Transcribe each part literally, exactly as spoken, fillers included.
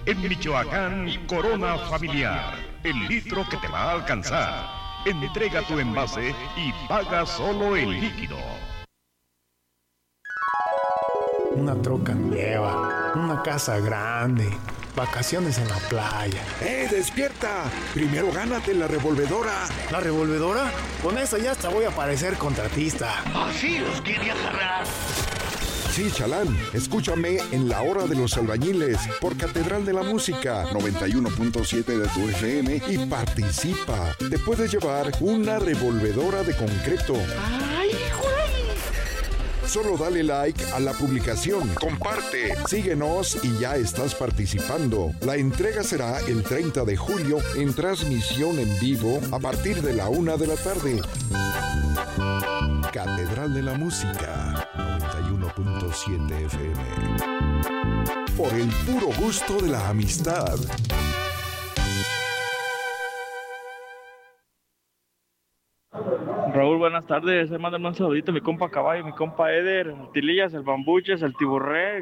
En Michoacán, Corona Familiar, el litro que te va a alcanzar. Entrega tu envase y paga solo el líquido. Una troca nueva, una casa grande, vacaciones en la playa. ¡Eh, despierta! Primero gánate la revolvedora. ¿La revolvedora? Con eso ya hasta voy a parecer contratista. Así los quiere agarrar. Sí, Chalán, escúchame en La Hora de los Albañiles por Catedral de la Música noventa y uno punto siete de tu F M y participa. Te puedes llevar una revolvedora de concreto. ¡Ay, güey! Solo dale like a la publicación, comparte, síguenos y ya estás participando. La entrega será el treinta de julio en transmisión en vivo a partir de la una de la tarde. Catedral de la Música noventa y uno punto siete F M. Por el puro gusto de la amistad. Raúl, buenas tardes. Ahí mándame un saludito a mi compa Caballo, mi compa Eder, el Tilillas, el Bambuches, el Tiburrex.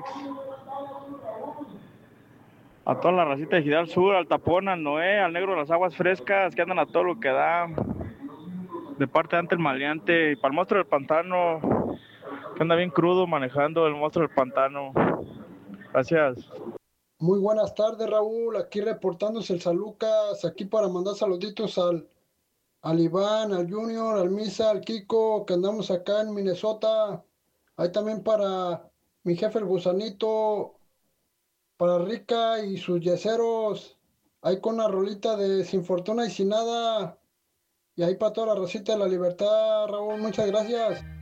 A toda la racita de Gidal Sur, al Tapón, al Noé, al Negro de las Aguas Frescas, que andan a todo lo que da. De parte de Ante el Maleante. Y para el Monstruo del Pantano, que anda bien crudo manejando el Monstruo del Pantano. Gracias. Muy buenas tardes, Raúl. Aquí reportándose el Salucas, aquí para mandar saluditos al, al Iván, al Junior, al Misa, al Kiko, que andamos acá en Minnesota. Ahí también para mi jefe el Gusanito, para Rica y sus yeseros. Ahí con una rolita de Sin Fortuna y Sin Nada. Y ahí para toda la racita de la libertad, Raúl. Muchas gracias.